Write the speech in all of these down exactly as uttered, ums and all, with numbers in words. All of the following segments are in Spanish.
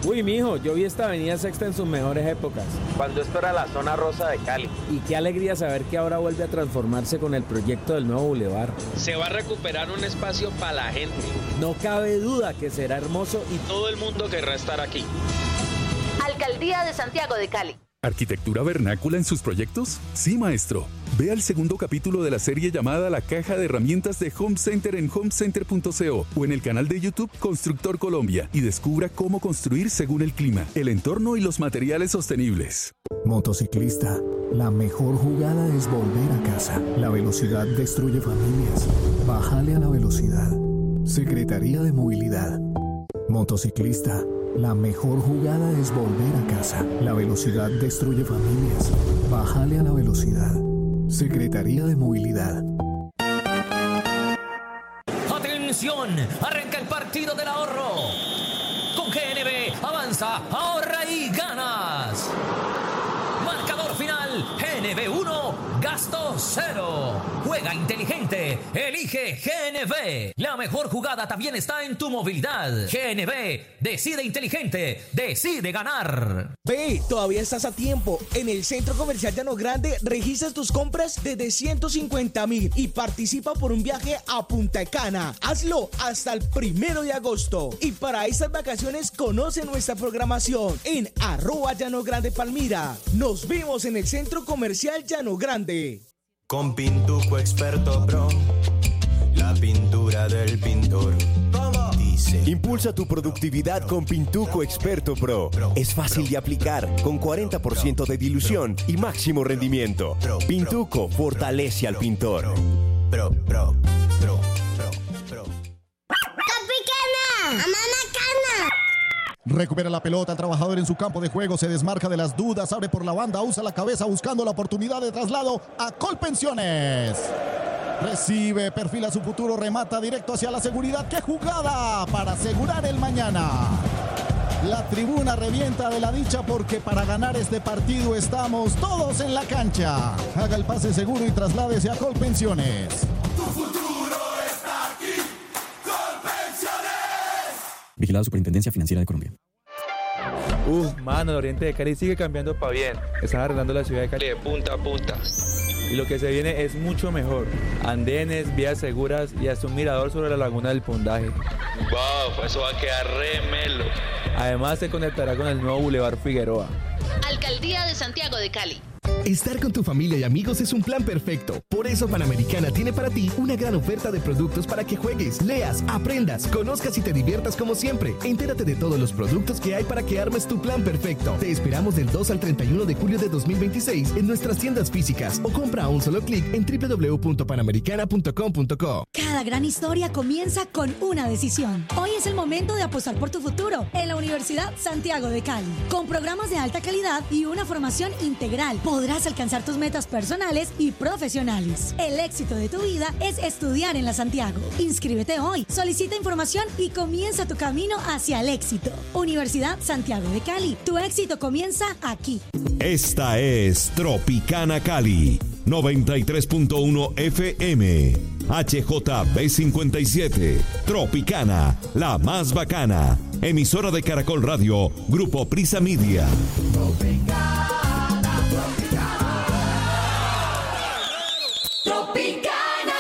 Uy, mijo, yo vi esta avenida Sexta en sus mejores épocas. Cuando esto era la zona rosa de Cali. Y qué alegría saber que ahora vuelve a transformarse con el proyecto del nuevo bulevar. Se va a recuperar un espacio para la gente. No cabe duda que será hermoso y todo el mundo querrá estar aquí. Alcaldía de Santiago de Cali. ¿Arquitectura vernácula en sus proyectos? Sí, maestro. Vea el segundo capítulo de la serie llamada La Caja de Herramientas de Home Center en home center punto co o en el canal de YouTube Constructor Colombia y descubra cómo construir según el clima, el entorno y los materiales sostenibles. Motociclista, la mejor jugada es volver a casa. La velocidad destruye familias. Bájale a la velocidad. Secretaría de Movilidad. Motociclista, la mejor jugada es volver a casa. La velocidad destruye familias. Bájale a la velocidad. Secretaría de Movilidad. ¡Atención! Arranca el partido del ahorro. Con G N B, avanza, ahorra y ganas. Marcador final, G N B uno, gasto cero. Juega inteligente, elige G N B. La mejor jugada también está en tu movilidad. G N B, decide inteligente, decide ganar. Ve, todavía estás a tiempo. En el Centro Comercial Llano Grande registras tus compras desde ciento cincuenta mil y participa por un viaje a Punta Cana. Hazlo hasta el primero de agosto. Y para estas vacaciones conoce nuestra programación en arroba Llano Grande Palmira. Nos vemos en el Centro Comercial Llano Grande. Con Pintuco Experto Pro, la pintura del pintor. Dice. Impulsa tu productividad con Pintuco Experto Pro. Es fácil de aplicar, con cuarenta por ciento de dilución y máximo rendimiento. Pintuco fortalece al pintor. Pro, pro, pro, pro, pro. ¡Tropicana! ¡Mamá Cana! Recupera la pelota, el trabajador en su campo de juego se desmarca de las dudas, abre por la banda, usa la cabeza buscando la oportunidad de traslado a Colpensiones. Recibe, perfila su futuro, remata directo hacia la seguridad. ¡Qué jugada para asegurar el mañana! La tribuna revienta de la dicha porque para ganar este partido estamos todos en la cancha. Haga el pase seguro y trasládese a Colpensiones. Tu futuro está aquí, Colpensiones. Vigilado Superintendencia Financiera de Colombia. Uf, mano, el oriente de Cali sigue cambiando para bien. Están arreglando la ciudad de Cali de punta a punta. Y lo que se viene es mucho mejor. Andenes, vías seguras y hasta un mirador sobre la laguna del Pundaje. Wow, eso va a quedar re melo. Además se conectará con el nuevo Boulevard Figueroa. Alcaldía de Santiago de Cali. Estar con tu familia y amigos es un plan perfecto. Por eso Panamericana tiene para ti una gran oferta de productos para que juegues, leas, aprendas, conozcas y te diviertas como siempre. Entérate de todos los productos que hay para que armes tu plan perfecto. Te esperamos del dos al treinta y uno de julio de dos mil veintiséis en nuestras tiendas físicas o compra a un solo clic en doble u doble u doble u punto panamericana punto com punto co. Cada gran historia comienza con una decisión. Hoy es el momento de apostar por tu futuro en la Universidad Santiago de Cali. Con programas de alta calidad y una formación integral, podrás alcanzar tus metas personales y profesionales. El éxito de tu vida es estudiar en la Santiago. Inscríbete hoy, solicita información y comienza tu camino hacia el éxito. Universidad Santiago de Cali, tu éxito comienza aquí. Esta es Tropicana Cali, noventa y tres punto uno F M, H J B cincuenta y siete, Tropicana, la más bacana, emisora de Caracol Radio, Grupo Prisa Media. Tropicana, Tropicana.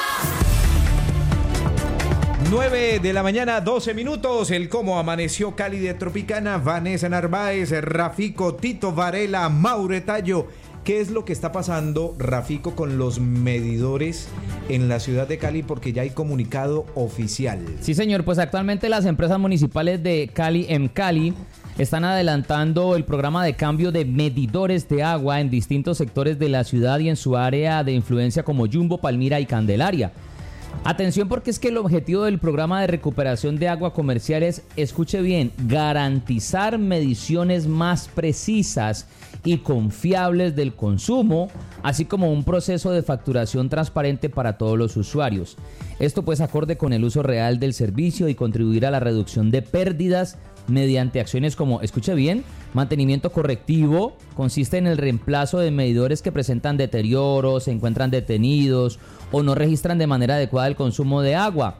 nueve de la mañana, doce minutos. El cómo amaneció Cali de Tropicana. Vanessa Narváez, Rafico, Tito Varela, Maure Tallo. ¿Qué es lo que está pasando, Rafico, con los medidores en la ciudad de Cali? Porque ya hay comunicado oficial. Sí, señor, pues actualmente las empresas municipales de Cali en Cali están adelantando el programa de cambio de medidores de agua en distintos sectores de la ciudad y en su área de influencia como Jumbo, Palmira y Candelaria. Atención, porque es que el objetivo del programa de recuperación de agua comercial es, escuche bien, garantizar mediciones más precisas y confiables del consumo, así como un proceso de facturación transparente para todos los usuarios. Esto pues acorde con el uso real del servicio y contribuir a la reducción de pérdidas mediante acciones como, escuche bien, mantenimiento correctivo. Consiste en el reemplazo de medidores que presentan deterioros, se encuentran detenidos o no registran de manera adecuada el consumo de agua.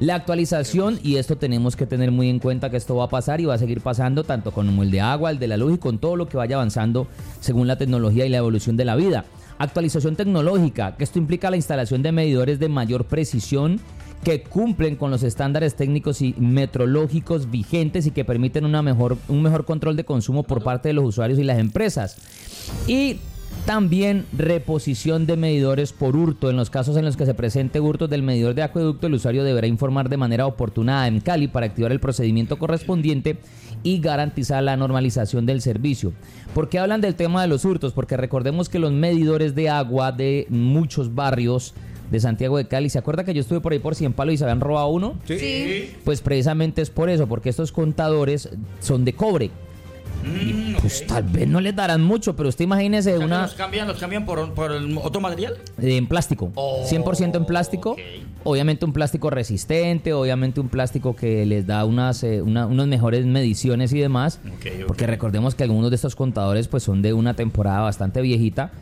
La actualización, y esto tenemos que tener muy en cuenta que esto va a pasar y va a seguir pasando tanto con el de agua, el de la luz y con todo lo que vaya avanzando según la tecnología y la evolución de la vida. Actualización tecnológica, que esto implica la instalación de medidores de mayor precisión que cumplen con los estándares técnicos y metrológicos vigentes y que permiten una mejor, un mejor control de consumo por parte de los usuarios y las empresas. Y también reposición de medidores por hurto. En los casos en los que se presente hurto del medidor de acueducto, el usuario deberá informar de manera oportuna a EMCALI para activar el procedimiento correspondiente y garantizar la normalización del servicio. ¿Por qué hablan del tema de los hurtos? Porque recordemos que los medidores de agua de muchos barrios de Santiago de Cali, ¿se acuerda que yo estuve por ahí por Cien Palos y se habían robado uno? Sí. Pues precisamente es por eso, porque estos contadores son de cobre. Y pues okay. Tal vez no les darán mucho, pero usted imagínese una... ¿Los cambian, los cambian por, por el otro material? En plástico, oh, cien por ciento en plástico. Okay. Obviamente un plástico resistente, obviamente un plástico que les da unas, eh, una, unas mejores mediciones y demás. Okay, okay. Porque recordemos que algunos de estos contadores pues son de una temporada bastante viejita.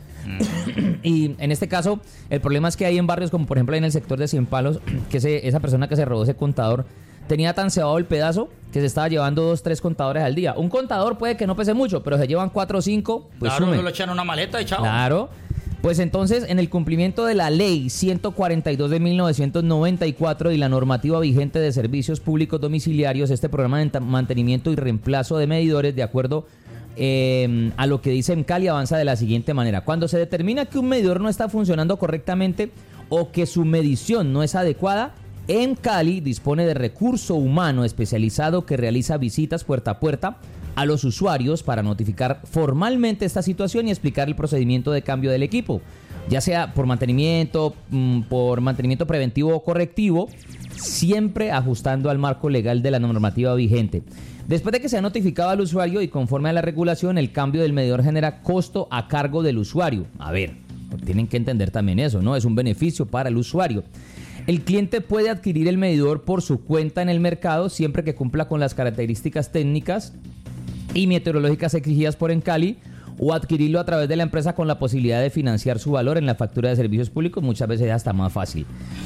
Y en este caso el problema es que hay en barrios como por ejemplo en el sector de Cien Palos, que se, esa persona que se robó ese contador tenía tan cebado el pedazo que se estaba llevando dos, tres contadores al día. Un contador puede que no pese mucho, pero se llevan cuatro o cinco, pues claro, sumen. lo echan en una maleta y chao. Claro. Pues entonces, en el cumplimiento de la ley ciento cuarenta y dos de mil novecientos noventa y cuatro y la normativa vigente de servicios públicos domiciliarios, este programa de mantenimiento y reemplazo de medidores, de acuerdo eh, a lo que dice EMCALI, avanza de la siguiente manera. Cuando se determina que un medidor no está funcionando correctamente o que su medición no es adecuada, EMCALI dispone de recurso humano especializado que realiza visitas puerta a puerta a los usuarios para notificar formalmente esta situación y explicar el procedimiento de cambio del equipo, ya sea por mantenimiento, por mantenimiento preventivo o correctivo, siempre ajustando al marco legal de la normativa vigente. Después de que se ha notificado al usuario y conforme a la regulación, el cambio del medidor genera costo a cargo del usuario. A ver, tienen que entender también eso, ¿no? Es un beneficio para el usuario. El cliente puede adquirir el medidor por su cuenta en el mercado siempre que cumpla con las características técnicas y meteorológicas exigidas por EMCALI, o adquirirlo a través de la empresa con la posibilidad de financiar su valor en la factura de servicios públicos, muchas veces es hasta más fácil.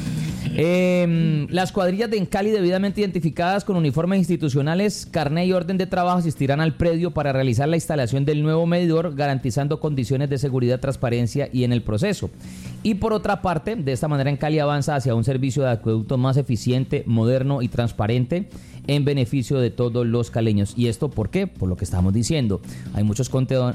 Eh, las cuadrillas de EMCALI debidamente identificadas con uniformes institucionales, carné y orden de trabajo asistirán al predio para realizar la instalación del nuevo medidor, garantizando condiciones de seguridad, transparencia y en el proceso. Y por otra parte, de esta manera EMCALI avanza hacia un servicio de acueducto más eficiente, moderno y transparente en beneficio de todos los caleños. ¿Y esto por qué? Por lo que estamos diciendo. Hay muchos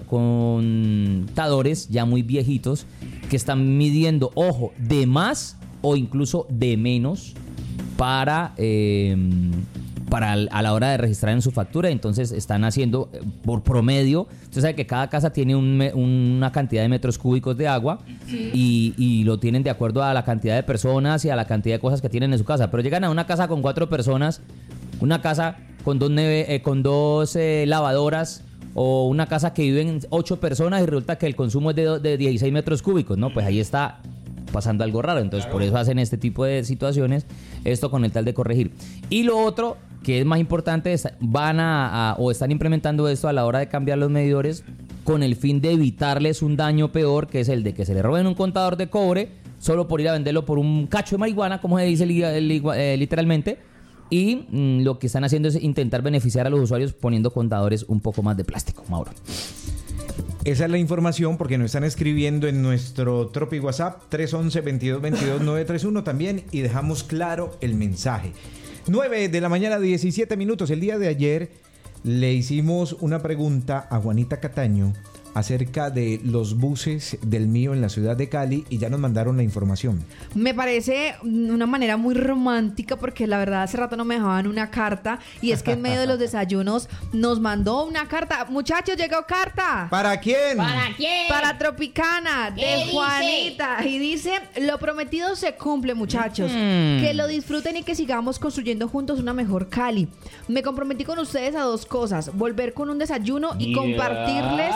contadores ya muy viejitos que están midiendo, ojo, de más o incluso de menos para, eh, para a la hora de registrar en su factura. Entonces están haciendo eh, por promedio. Usted sabe que cada casa tiene un, una cantidad de metros cúbicos de agua, sí. y, y lo tienen de acuerdo a la cantidad de personas y a la cantidad de cosas que tienen en su casa. Pero llegan a una casa con cuatro personas, una casa con dos, neve, eh, con dos eh, lavadoras, o una casa que viven ocho personas y resulta que el consumo es de, de dieciséis metros cúbicos, ¿no? Pues ahí está pasando algo raro. Entonces claro, por eso hacen este tipo de situaciones, esto con el tal de corregir. Y lo otro que es más importante es, van a, a o están implementando esto a la hora de cambiar los medidores con el fin de evitarles un daño peor, que es el de que se le roben un contador de cobre solo por ir a venderlo por un cacho de marihuana, como se dice eh, literalmente. Y mmm, lo que están haciendo es intentar beneficiar a los usuarios poniendo contadores un poco más de plástico, Mauro. Esa es la información, porque nos están escribiendo en nuestro Tropi WhatsApp tres once, veintidós veintidós, nueve treinta y uno también, y dejamos claro el mensaje. nueve de la mañana, diecisiete minutos. El día de ayer le hicimos una pregunta a Juanita Cataño acerca de los buses del mío en la ciudad de Cali, y ya nos mandaron la información. Me parece una manera muy romántica, porque la verdad hace rato no me dejaban una carta, y es que en medio de los desayunos nos mandó una carta. Muchachos, llegó carta. ¿Para quién? ¿Para quién? Para Tropicana, de ¿Qué Juanita. Dice? Y dice: lo prometido se cumple, muchachos. Mm. Que lo disfruten y que sigamos construyendo juntos una mejor Cali. Me comprometí con ustedes a dos cosas: volver con un desayuno y yeah. compartirles la información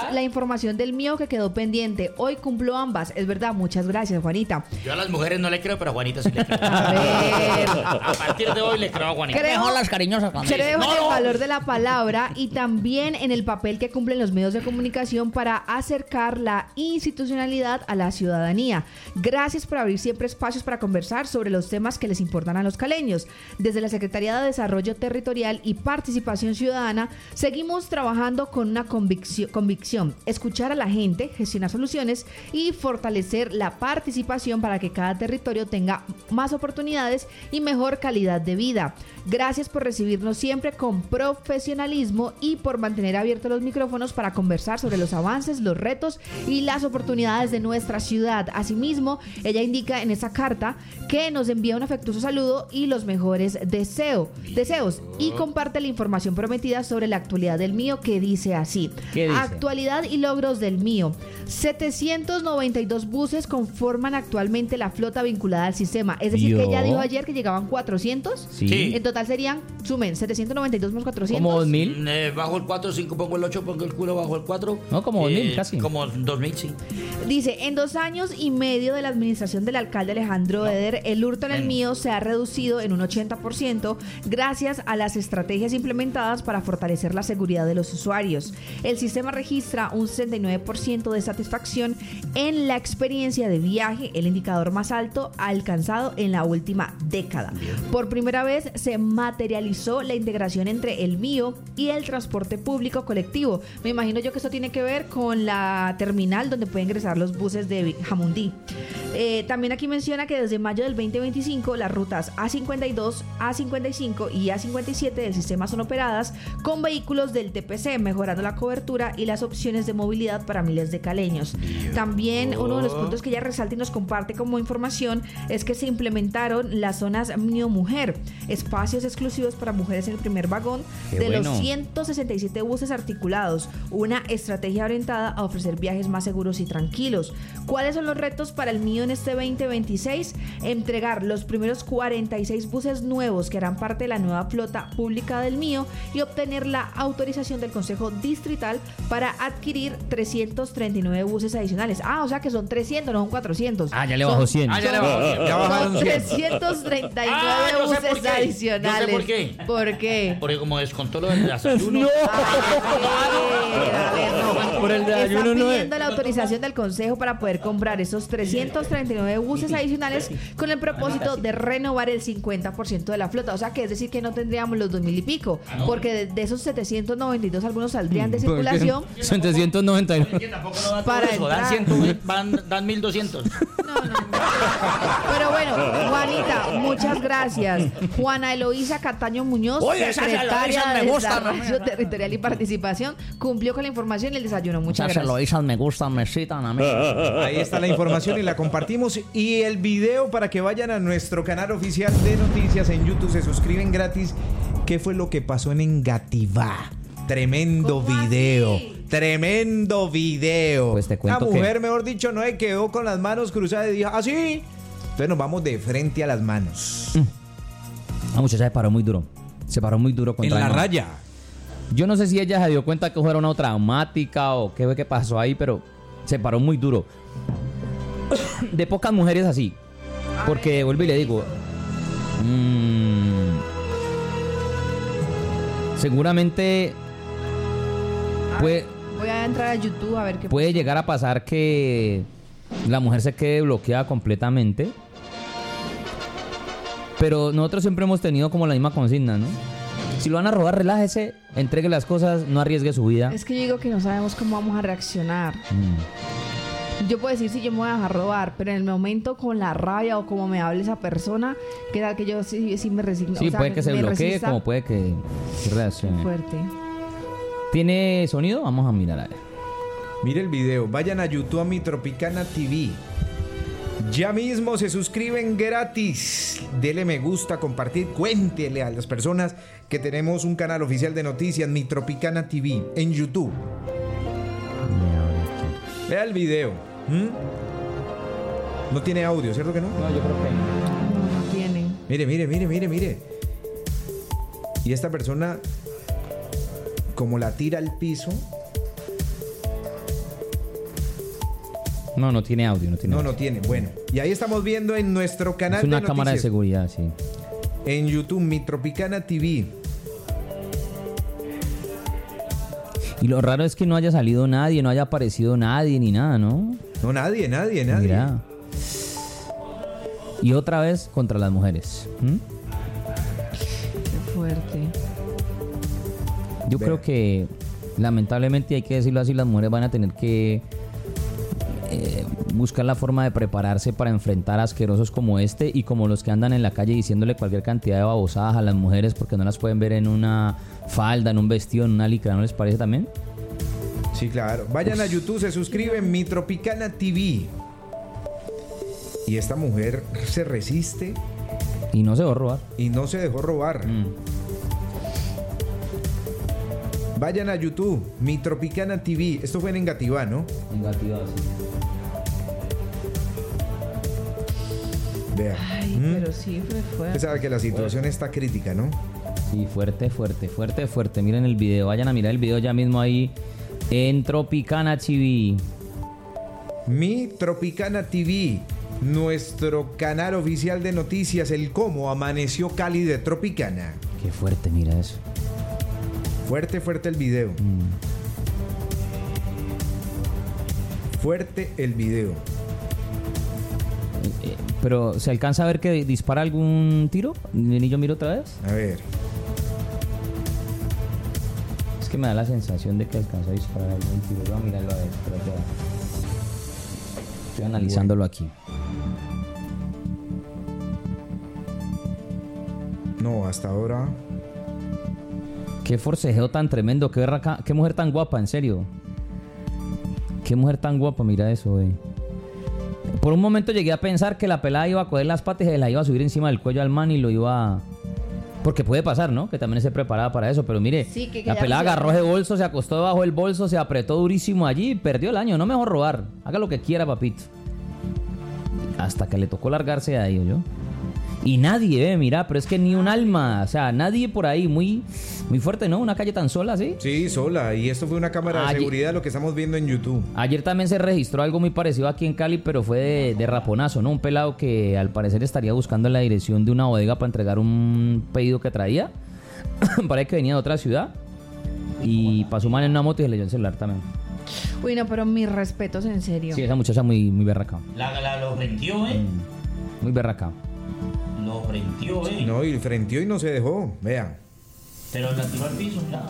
información del mío que quedó pendiente. Hoy cumplo ambas. Es verdad, muchas gracias, Juanita. Yo a las mujeres no le creo, pero a Juanita sí le creo. A ver. A partir de hoy le creo a Juanita. Creo- Mejor las cariñosas cuando Creo dicen, en "No, el no". valor de la palabra y también en el papel que cumplen los medios de comunicación para acercar la institucionalidad a la ciudadanía. Gracias por abrir siempre espacios para conversar sobre los temas que les importan a los caleños. Desde la Secretaría de Desarrollo Territorial y Participación Ciudadana seguimos trabajando con una convicción, convicción, escuchar a la gente, gestionar soluciones y fortalecer la participación para que cada territorio tenga más oportunidades y mejor calidad de vida. Gracias por recibirnos siempre con profesionalismo y por mantener abiertos los micrófonos para conversar sobre los avances, los retos y las oportunidades de nuestra ciudad. Asimismo, ella indica en esa carta que nos envía un afectuoso saludo y los mejores deseo, deseos y comparte la información prometida sobre la actualidad del mío, que dice así. ¿Qué dice? Actualidad y logros del mío. setecientos noventa y dos buses conforman actualmente la flota vinculada al sistema. Es decir, Yo. que ella dijo ayer que llegaban cuatrocientos. Sí. Sí. En total serían, sumen, setecientos noventa y dos más cuatrocientos. Como dos mil. Eh, bajo el cuatro, cinco, pongo el ocho, pongo el culo bajo el cuatro. No, como dos mil casi. Como dos mil, sí. Dice, en dos años y medio de la administración del alcalde Alejandro Eder, el hurto en el menos. mío se ha reducido en un ochenta por ciento gracias a las estrategias implementadas para fortalecer la seguridad de los usuarios. El sistema registra un sesenta y nueve por ciento de satisfacción en la experiencia de viaje, el indicador más alto alcanzado en la última década. Por primera vez se materializó la integración entre el mío y el transporte público colectivo. Me imagino yo que esto tiene que ver con la terminal donde pueden ingresar los buses de Jamundí. Eh, también aquí menciona que desde mayo del veinte veinticinco las rutas A cincuenta y dos, A cincuenta y cinco y A cincuenta y siete del sistema son operadas con vehículos del T P C, mejorando la cobertura y las opciones de movilidad para miles de caleños. También uno de los puntos que ella resalta y nos comparte como información es que se implementaron las zonas Mío Mujer, espacios exclusivos para mujeres en el primer vagón Qué de bueno. los ciento sesenta y siete buses articulados, una estrategia orientada a ofrecer viajes más seguros y tranquilos. ¿Cuáles son los retos para el mío en este veinte veintiséis? Entregar los primeros cuarenta y seis buses nuevos que harán parte de la nueva flota pública del mío y obtener la autorización del Consejo Distrital para adquirir trescientos treinta y nueve buses adicionales. Ah, o sea que son trescientos, no son cuatrocientos. Ah, ya le bajó cien. Ah, ya le bajó cien. Ya bajaron Son cien. trescientos treinta y nueve Ah, yo sé por buses qué. adicionales. Yo sé por qué. ¿Por qué? Porque como descontó lo del desayuno. No. A ver, a ver, no. Por el desayuno Están no es. pidiendo la autorización del Consejo para poder comprar esos trescientos treinta y nueve buses adicionales con el propósito de renovar el cincuenta por ciento de la flota. O sea, que es decir que no tendríamos los dos mil y pico, porque de, de esos setecientos noventa y dos algunos saldrían de circulación. setecientos noventa y nueve. Que tampoco no da Para todo eso, dan, entrar. cien, van, dan mil doscientos. Pero bueno, Juanita, muchas gracias. Juana Eloísa Cataño Muñoz, Oye, esas secretaria Eloísas de me gustan, Desarrollo ¿no? Territorial y Participación, cumplió con la información y el desayuno. Muchas Muchas gracias. Eloísas me gustan, me citan a mí. Ahí está la información y la compartimos. Y el video para que vayan a nuestro canal oficial de noticias en YouTube, se suscriben gratis. ¿Qué fue lo que pasó en Engativá? Tremendo video. así? Tremendo video. Pues te cuento La mujer, que- mejor dicho, no se quedó con las manos cruzadas y dijo, ¿ah, sí? Entonces nos vamos de frente a las manos. La muchacha se paró muy duro. Se paró muy duro En contra la el man. raya. Yo no sé si ella se dio cuenta que fue una traumática o qué fue que pasó ahí, pero se paró muy duro. De pocas mujeres así. Porque vuelvo y le digo. mmm, seguramente puede, Voy a entrar a YouTube a ver qué puede llegar a pasar que la mujer se quede bloqueada completamente. Pero nosotros siempre hemos tenido como la misma consigna, ¿no? Si lo van a robar, relájese, entregue las cosas, no arriesgue su vida. Es que yo digo que no sabemos cómo vamos a reaccionar. Mm. Yo puedo decir si yo me voy a dejar robar, pero en el momento con la rabia o como me hable esa persona, ¿qué tal que yo sí, sí me resigno? Sí, O sea, puede que se me bloquee, resista. como puede que se reaccione. Fuerte. ¿Tiene sonido? Vamos a mirar a ver. Mire el video. Vayan a YouTube a Mi Tropicana T V. Ya mismo se suscriben gratis. Dele me gusta, compartir. Cuéntele a las personas que tenemos un canal oficial de noticias, Mi Tropicana T V, en YouTube. Vea el video. ¿Mm? No tiene audio, ¿cierto que no? No, yo creo que No, no tiene. Mire, mire, mire, mire, mire. Y esta persona, como la tira al piso, No, no tiene audio, no tiene No, audio. no tiene. Bueno, y ahí estamos viendo en nuestro canal Es una de cámara de noticias. seguridad, sí. En YouTube, Mi Tropicana T V. Y lo raro es que no haya salido nadie, no haya aparecido nadie ni nada, ¿no? No, nadie, nadie, nadie. Mira. Y otra vez contra las mujeres. ¿Mm? Qué fuerte. Yo Vea. creo que lamentablemente, hay que decirlo así, las mujeres van a tener que eh, buscar la forma de prepararse para enfrentar a asquerosos como este y como los que andan en la calle diciéndole cualquier cantidad de babosadas a las mujeres porque no las pueden ver en una falda, en un vestido, en una licra, ¿no les parece también? Sí, claro. Vayan a YouTube, se suscriben, Mi Tropicana T V. Y esta mujer se resiste Y no se va a robar. y no se dejó robar. Mm. Vayan a YouTube, Mi Tropicana T V. Esto fue en Engativá, ¿no? Engativá, sí. Vean. Ay, ¿Mm? pero sí fue Usted fuerte. sabe que la situación está crítica, ¿no? Sí, fuerte, fuerte, fuerte, fuerte. Miren el video, vayan a mirar el video ya mismo ahí en Tropicana T V. Mi Tropicana T V, nuestro canal oficial de noticias, el cómo amaneció Cali de Tropicana. Qué fuerte, mira eso. Fuerte, fuerte el video. Mm. Fuerte el video. Eh, Pero, ¿se alcanza a ver que dispara algún tiro? ¿Ni yo miro otra vez? A ver. Es que me da la sensación de que alcanzó a disparar algún tiro. Voy a mirarlo a ver, espérate. Estoy analizándolo aquí. No, hasta ahora. Qué forcejeo tan tremendo, qué, berraca- qué mujer tan guapa, en serio. Qué mujer tan guapa, mira eso, güey. Por un momento llegué a pensar que la pelada iba a coger las patas y se la iba a subir encima del cuello al man y lo iba a... Porque puede pasar, ¿no? Que también esté preparada para eso. Pero mire, Sí, que- que la ya pelada funciona. agarró ese bolso, se acostó debajo del bolso, se apretó durísimo allí y perdió el año. No mejor robar. Haga lo que quiera, papito. Hasta que le tocó largarse de ahí, ¿oyó? Y nadie, ve, mira, pero es que ni un alma. O sea, nadie por ahí. Muy, muy fuerte, ¿no? Una calle tan sola, ¿sí? Sí, sola. Y esto fue una cámara de Allí- seguridad, lo que estamos viendo en YouTube. Ayer también se registró algo muy parecido aquí en Cali, pero fue de, de raponazo, ¿no? Un pelado que al parecer estaría buscando la dirección de una bodega para entregar un pedido que traía. Parece que venía de otra ciudad. Y pasó mal en una moto y se le dio el celular también. Uy, no, pero mis respetos, en serio. Sí, esa muchacha muy, muy berraca. La, la, lo frenteó, ¿eh? Muy berraca. Lo frenteó, ¿eh? No, y frenteó y no se dejó. Vean. Pero la tiró al piso, ya.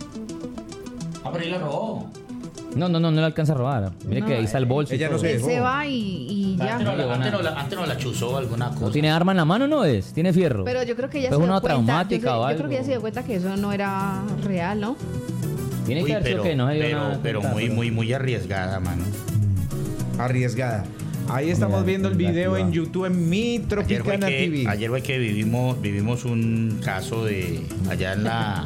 Ah, pero él la robó. No, no, no, no le alcanza a robar. Mire No, que ahí está el bolso. y ella no todo. se Él dejó. se va y, y ya. Antes no, llegó la, antes, nada. no la, antes no la chuzó alguna cosa. ¿No tiene arma en la mano, no es? ¿Tiene fierro? Pero yo creo que ella ¿Es se dio una cuenta. Yo, traumática sé- o yo algo? creo que ella se dio cuenta que eso no era real, ¿no? Tiene Uy, que haber sido pero, que no se dio pero, nada pero cuenta, muy, muy, muy arriesgada, mano. Arriesgada. Ahí estamos Mira, viendo el video en Engativá. YouTube en Mi Ayer Tropicana fue, que, T V. ayer fue que vivimos, vivimos un caso de allá en la...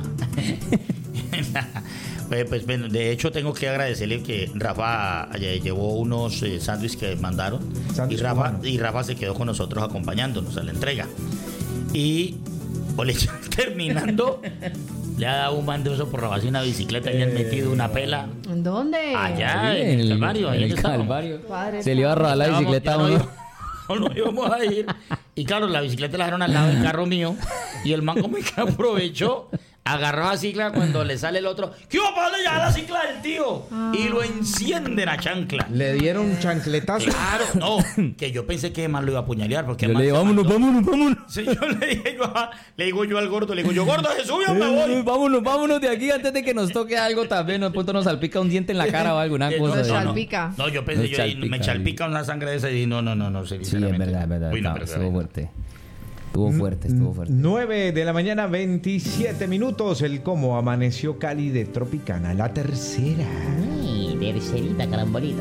en la- pues, pues, bueno, de hecho tengo que agradecerle que Rafa ayer llevó unos eh, sándwiches que mandaron y Sándwich Rafa, cubano. y Rafa se quedó con nosotros acompañándonos a la entrega. Y ole, terminando, le ha dado un mando eso por robarse una bicicleta y han metido una pela ¿En dónde? allá Sí, en el Calvario. ahí En el estábamos. Calvario. Padre Se le iba a robar la Estábamos- bicicleta a ya no uno. íbamos- no íbamos a ir. Y claro, la bicicleta la dejaron al lado del carro mío. Y el man como que aprovechó, agarró la cicla cuando le sale el otro. ¿Qué va a ya la cicla del tío? Y lo enciende la chancla. Le dieron chancletazo. Claro, no, que yo pensé que más lo iba a apuñalear porque Yo el man le digo, se vámonos, mandó- vámonos, vámonos. Sí, yo le dije yo, a- le digo yo al gordo, le digo yo, gordo, se subió, me Eh, voy. Vámonos, vámonos de aquí antes de que nos toque algo también. De pronto nos salpica un diente en la cara o alguna Eh, cosa. no, de- no, no. Salpica. No, yo pensé, Nos yo salpica, me sí. chalpica una sangre de esa y dije, no, no, no, no, Sí, es sinceramente. verdad, es verdad. Uy, no, No, pero- estuvo fuerte. Estuvo fuerte, estuvo fuerte. nueve de la mañana, veintisiete minutos. El cómo amaneció Cali de Tropicana. La tercera. Ay, tercerita, carambolita.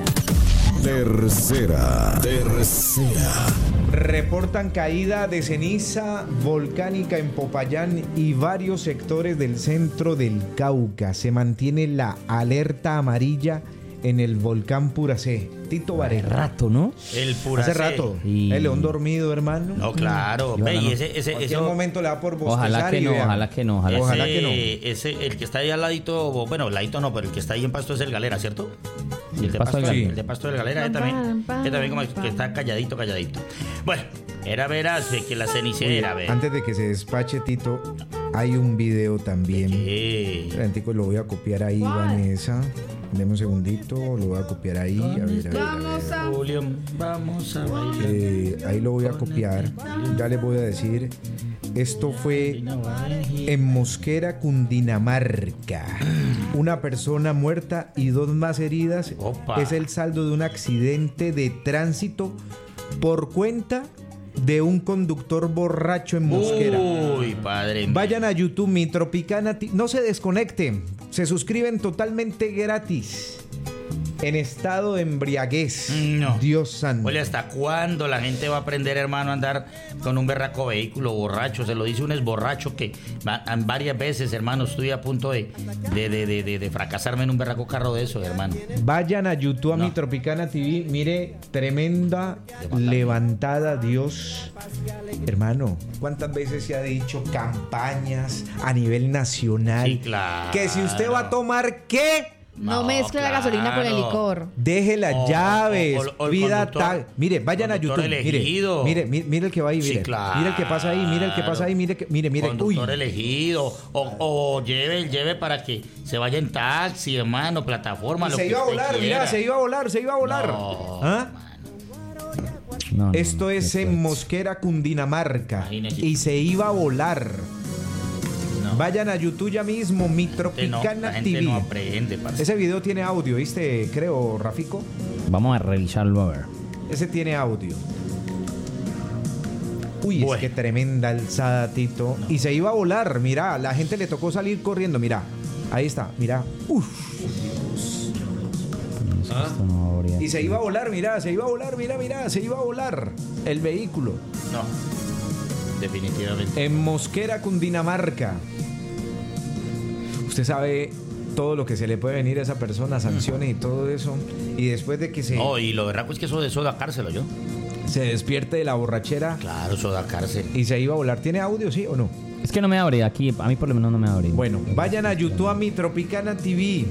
Tercera. Tercera. Reportan caída de ceniza volcánica en Popayán y varios sectores del centro del Cauca. Se mantiene la alerta amarilla en el volcán Puracé. Tito Hace Varela. rato, ¿no? El Puracé. Hace rato. Y- El león dormido, hermano. No, claro. Yo Ve, no. y ese, ese, Cualquier eso- momento le da por bostezar Ojalá que y no, vea. ojalá que no, ojalá. ese, Ojalá que no. ese, el que está ahí al ladito, bueno, al ladito no, pero el que está ahí en Pasto es el Galera, ¿cierto? Sí, el, de Pasto Pasto, del el de Pasto del Galera, él también, él también como que está calladito, calladito. Bueno, era veras de que la cenicera, Oye, ve. antes de que se despache, Tito, hay un video también. Antico, lo voy a copiar ahí, Vanessa. Deme un segundito, lo voy a copiar ahí. A ver, a ver, a ver. Vamos a Julio, vamos a bailar. Eh, ahí lo voy a copiar. Ya les voy a decir. Esto fue en Mosquera, Cundinamarca. Una persona muerta y dos más heridas. Opa. Es el saldo de un accidente de tránsito por cuenta de un conductor borracho en Mosquera. Uy, padre mío. Vayan a YouTube, Mi Tropicana. T- No se desconecten. Se suscriben totalmente gratis. En estado de embriaguez. No. Dios santo. Oye, ¿hasta cuándo la gente va a aprender, hermano, a andar con un berraco vehículo borracho? Se lo dice un esborracho que va- varias veces, hermano, estoy a punto de, de, de, de, de- de fracasarme en un berraco carro de eso, hermano. Vayan a YouTube, a Mi Tropicana T V. Mire, tremenda levantada, Dios. Hermano, ¿cuántas veces se ha dicho campañas a nivel nacional? Sí, claro. Que si usted va a tomar, ¿qué? No, mezcle la gasolina con el licor. Deje las O- llaves, o- o- o el vida conductor- tal. Mire, vayan a conductor YouTube. Mire, elegido. mire, mire, mire el que va ahí, Sí, mire. claro. Mire el que pasa ahí, mire el que pasa ahí, mire, que- mire, mire. Uy. Conductor elegido. O, o lleve, lleve para que se vaya en taxi, hermano, plataforma. Y lo se que iba a usted volar, quiera. mira, se iba a volar, se iba a volar. No, ¿Ah? No, no, Esto no, es qué en fuerte. Mosquera, Cundinamarca. Imagínese. Y se iba a volar. No. Vayan a YouTube ya mismo, Mi La gente no, Tropicana la gente T V. no aprende, parce. Ese video tiene audio, ¿viste? Creo, Rafico. Vamos a revisarlo a ver. Ese tiene audio. Uy, Bueno. es que tremenda alzada, Tito. Y se iba a volar, mira, la gente le tocó salir corriendo, mira. Ahí está, mira. Uf. ¿Ah? Esto no habría Y se iba a volar, mira, se iba a volar, mira, mira, se iba a volar el vehículo. No, definitivamente. En Mosquera, Cundinamarca. Usted sabe todo lo que se le puede venir a esa persona, sanciones y todo eso. Y después de que se, No, y lo berraco es que eso de eso da cárcel, yo. se despierte de la borrachera Claro, eso da cárcel. y se iba a volar. ¿Tiene audio, sí o no? Es que no me abre aquí, a mí por lo menos no me abre. Bueno, vayan a YouTube, a Mi Tropicana T V.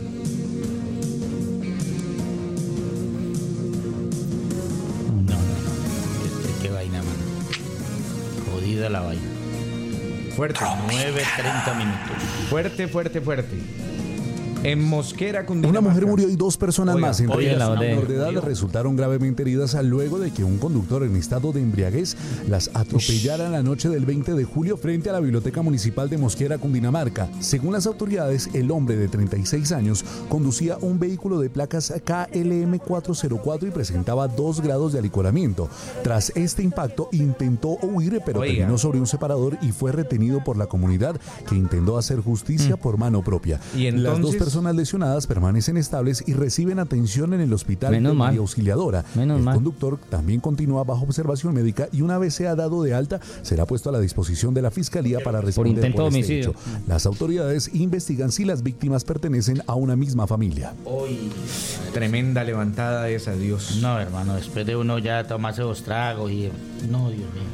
No, no, no. Qué, qué vaina, mano. Jodida la vaina. Fuerte. nueve treinta minutos. Fuerte, fuerte, fuerte. En Mosquera, Cundinamarca. Una mujer murió y dos personas Oiga, más, entre oiga, ellas la una de- menor de edad, resultaron gravemente heridas luego de que un conductor en estado de embriaguez las atropellara la noche del veinte de julio frente a la Biblioteca Municipal de Mosquera, Cundinamarca. Según las autoridades, el hombre de treinta y seis años conducía un vehículo de placas K L M cuatrocientos cuatro y presentaba dos grados de alicoramiento. Tras este impacto, intentó huir, pero Oiga. terminó sobre un separador y fue retenido por la comunidad, que intentó hacer justicia por mano propia. Y Las dos entonces- personas lesionadas permanecen estables y reciben atención en el hospital Menos de mal. María Auxiliadora. Menos el mal. conductor también continúa bajo observación médica y una vez sea dado de alta, será puesto a la disposición de la fiscalía para responder intento por de este homicidio. hecho. Las autoridades investigan si las víctimas pertenecen a una misma familia. Hoy. Tremenda levantada esa, Dios. No, hermano, después de uno ya tomarse dos tragos y. No, Dios mío.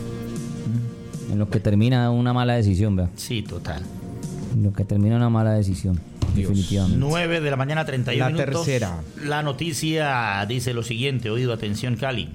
En lo que termina una mala decisión, vea. Sí, total. En lo que termina una mala decisión. Definitivamente. nueve de la mañana, treinta y uno La minutos. tercera. La noticia dice lo siguiente, oído, atención, Cali.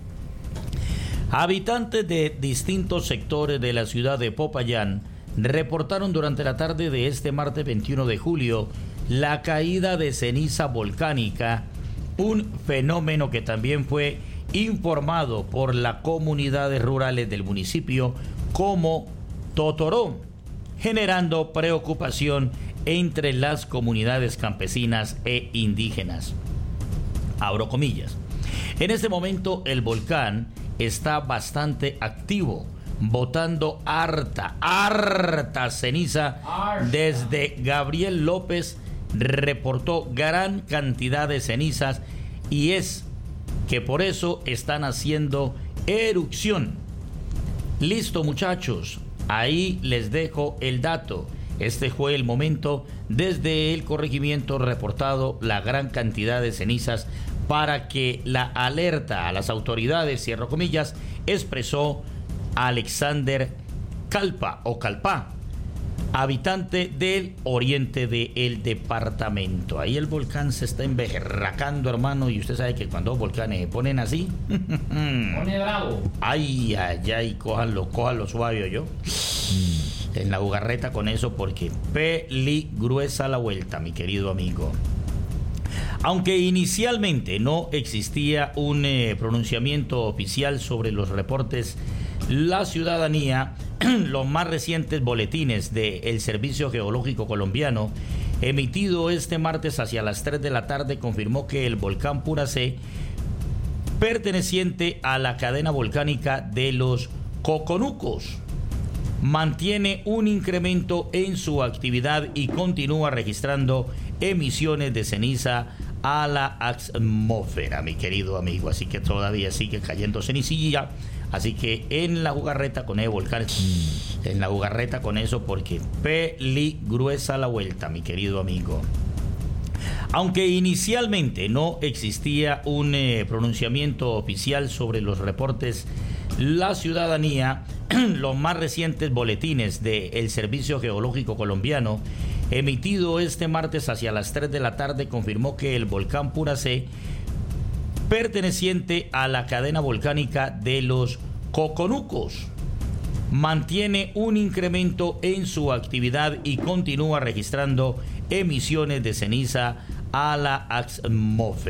Habitantes de distintos sectores de la ciudad de Popayán reportaron durante la tarde de este martes veintiuno de julio la caída de ceniza volcánica, un fenómeno que también fue informado por las comunidades rurales del municipio como Totoró, generando preocupación entre las comunidades campesinas e indígenas. Abro comillas. En este momento el volcán está bastante activo, botando harta, harta ceniza. Desde Gabriel López reportó gran cantidad de cenizas y es que por eso están haciendo erupción. Listo, muchachos, ahí les dejo el dato. Este fue el momento desde el corregimiento reportado la gran cantidad de cenizas para que la alerta a las autoridades, cierro comillas, expresó Alexander Calpa o Calpá. habitante del oriente del departamento. Ahí el volcán se está emberracando, hermano, y usted sabe que cuando los volcanes se ponen así, pone bravo. Ay, ay, ay, cójanlo, cójanlo suave, yo. En la jugarreta con eso, porque peligruesa la vuelta, mi querido amigo. Aunque inicialmente no existía un eh, pronunciamiento oficial sobre los reportes, la ciudadanía, los más recientes boletines del Servicio Geológico Colombiano, emitido este martes hacia las tres de la tarde, confirmó que el volcán Puracé, perteneciente a la cadena volcánica de los Coconucos, mantiene un incremento en su actividad y continúa registrando emisiones de ceniza a la atmósfera, mi querido amigo. Así que todavía sigue cayendo cenicilla. Así que en la jugarreta con el volcán, en la jugarreta con eso, porque peligruesa la vuelta, mi querido amigo. Aunque inicialmente no existía un eh, pronunciamiento oficial sobre los reportes, la ciudadanía, los más recientes boletines del Servicio Geológico Colombiano, emitido este martes hacia las tres de la tarde, confirmó que el volcán Puracé, perteneciente a la cadena volcánica de los Coconucos, mantiene un incremento en su actividad y continúa registrando emisiones de ceniza a la atmósfera.